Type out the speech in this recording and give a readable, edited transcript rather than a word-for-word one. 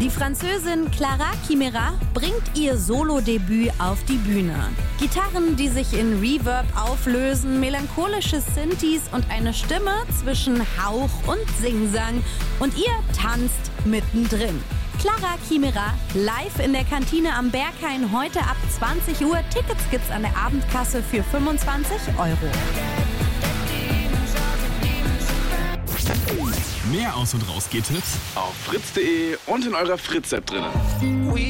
Die Französin Clara Chimera bringt ihr Solo-Debüt auf die Bühne. Gitarren, die sich in Reverb auflösen, melancholische Synthes und eine Stimme zwischen Hauch und Singsang. Und ihr tanzt mittendrin. Clara Chimera live in der Kantine am Berghain heute ab 20 Uhr. Tickets gibt's an der Abendkasse für 25 €. Mehr Aus- und Raus-Geht-Tipps auf fritz.de und in eurer Fritz-App drin.